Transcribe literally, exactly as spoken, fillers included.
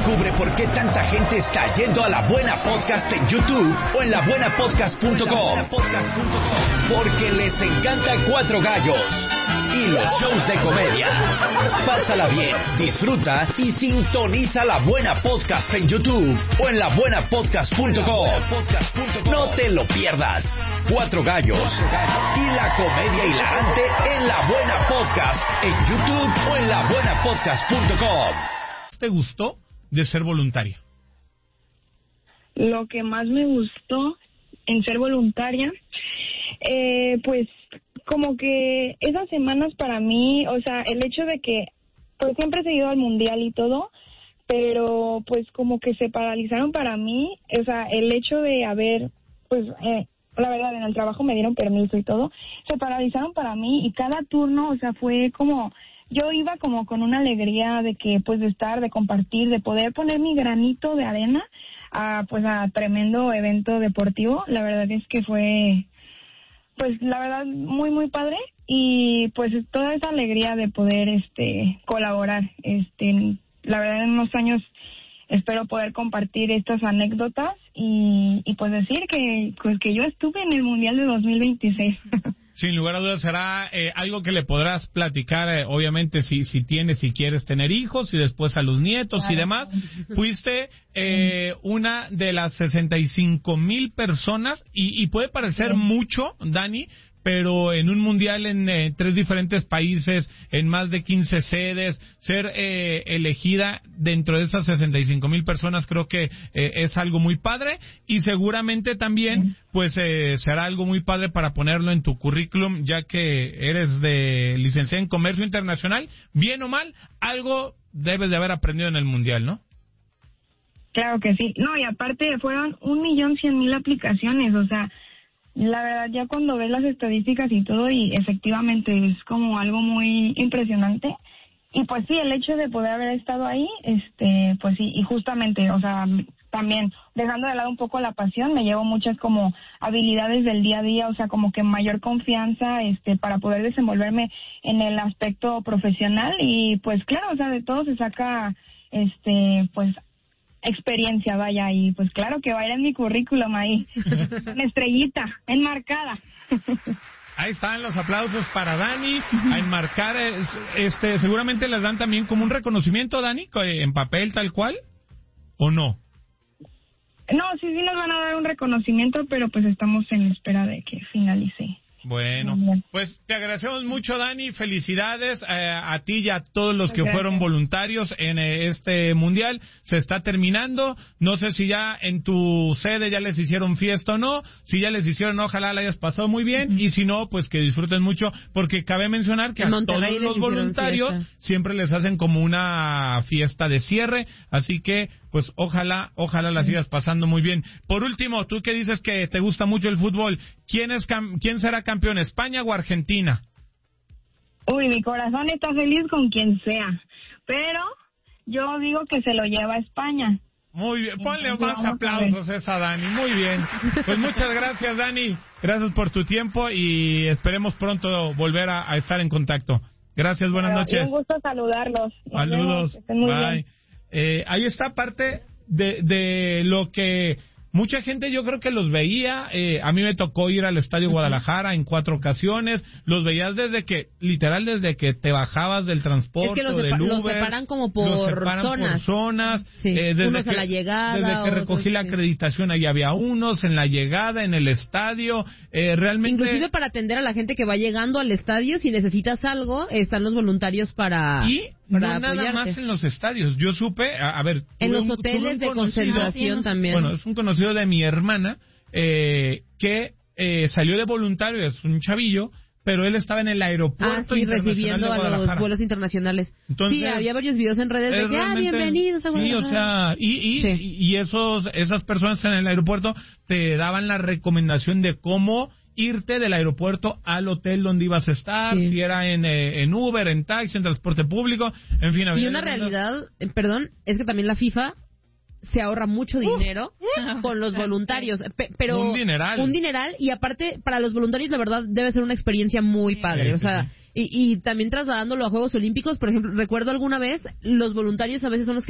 Descubre por qué tanta gente está yendo a La Buena Podcast en YouTube o en la buena podcast punto com. Porque les encanta Cuatro Gallos y los shows de comedia. Pásala bien, disfruta y sintoniza La Buena Podcast en YouTube o en la buena podcast punto com. No te lo pierdas. Cuatro Gallos y la comedia hilarante en La Buena Podcast en YouTube o en la buena podcast punto com. ¿Te gustó de ser voluntaria? Lo que más me gustó en ser voluntaria, eh, pues como que esas semanas para mí, o sea, el hecho de que pues siempre he seguido al mundial y todo, pero pues como que se paralizaron para mí, o sea, el hecho de haber, pues eh, la verdad en el trabajo me dieron permiso y todo, se paralizaron para mí y cada turno, o sea, fue como, yo iba como con una alegría de que pues de estar, de compartir, de poder poner mi granito de arena a pues a tremendo evento deportivo. La verdad es que fue pues la verdad muy muy padre y pues toda esa alegría de poder este colaborar. Este la verdad en unos años espero poder compartir estas anécdotas y, y pues decir que pues que yo estuve en el Mundial de dos mil veintiséis. Sin lugar a dudas será eh, algo que le podrás platicar, eh, obviamente, si si tienes, si quieres tener hijos y después a los nietos claro. y demás. Fuiste eh, una de las sesenta y cinco mil personas y, y puede parecer sí. mucho, Dani, pero en un mundial en eh, tres diferentes países, en más de quince sedes, ser eh, elegida dentro de esas sesenta y cinco mil personas creo que eh, es algo muy padre y seguramente también pues eh, será algo muy padre para ponerlo en tu currículum, ya que eres de licenciada en Comercio Internacional, bien o mal, algo debes de haber aprendido en el mundial, ¿no? Claro que sí, no, y aparte fueron un millón cien mil aplicaciones, o sea, la verdad ya cuando ves las estadísticas y todo y efectivamente es como algo muy impresionante y pues sí, el hecho de poder haber estado ahí, este, pues sí, y justamente, o sea, también dejando de lado un poco la pasión, me llevo muchas como habilidades del día a día, o sea, como que mayor confianza, este, para poder desenvolverme en el aspecto profesional y pues claro, o sea, de todo se saca, este, pues experiencia, vaya, y pues claro que va a ir en mi currículum ahí, una estrellita, enmarcada. Ahí están los aplausos para Dani, a enmarcar, este, seguramente les dan también como un reconocimiento, Dani, en papel tal cual, ¿o no? No, sí, sí nos van a dar un reconocimiento, pero pues estamos en espera de que finalice. Bueno, pues te agradecemos mucho, Dani, felicidades eh, a ti y a todos los que Gracias. fueron voluntarios en eh, este mundial. Se está terminando, no sé si ya en tu sede ya les hicieron fiesta o no, si ya les hicieron, ojalá la hayas pasado muy bien, uh-huh. y si no, pues que disfruten mucho, porque cabe mencionar que en a Monterrey todos los voluntarios fiesta. Siempre les hacen como una fiesta de cierre, así que pues ojalá, ojalá la sigas pasando muy bien. Por último, tú que dices que te gusta mucho el fútbol, ¿quién es cam- quién será campeón, España o Argentina? Uy, mi corazón está feliz con quien sea, pero yo digo que se lo lleva a España. Muy bien, ponle más aplausos a esa Dani, muy bien. Pues muchas gracias, Dani, gracias por tu tiempo y esperemos pronto volver a, a estar en contacto. Gracias, buenas Pero, noches. Un gusto saludarlos. Saludos, bye. Eh, ahí está parte de, de lo que mucha gente yo creo que los veía, eh, a mí me tocó ir al Estadio uh-huh. Guadalajara en cuatro ocasiones, los veías desde que, literal desde que te bajabas del transporte, es que los del sepa- Uber, los separan como por los separan zonas, por zonas, sí. eh, desde unos que, a la llegada, desde que recogí otros, la sí. acreditación ahí había unos, en la llegada, en el estadio, eh, realmente... Inclusive para atender a la gente que va llegando al estadio, si necesitas algo, están los voluntarios para... Y para no nada apoyarte. más en los estadios, yo supe, a, a ver... En los un, hoteles de conocido, concentración también. Bueno, es un conocido de mi hermana, eh, que eh, salió de voluntario, es un chavillo, pero él estaba en el aeropuerto ah, sí, recibiendo a los vuelos internacionales. Entonces, sí, había varios videos en redes de que, ah, bienvenidos a Guadalajara. Sí, o sea, y, y, sí. y esos, esas personas en el aeropuerto te daban la recomendación de cómo irte del aeropuerto al hotel donde ibas a estar, sí. si era en, eh, en Uber, en taxi, en transporte público, en fin. Y una realidad, eh, perdón, es que también la FIFA se ahorra mucho dinero uh, con los voluntarios, P- pero un dineral. un dineral y aparte para los voluntarios la verdad debe ser una experiencia muy padre, sí, o sea, sí, sí. Y, y también trasladándolo a Juegos Olímpicos, por ejemplo, recuerdo alguna vez los voluntarios a veces son los que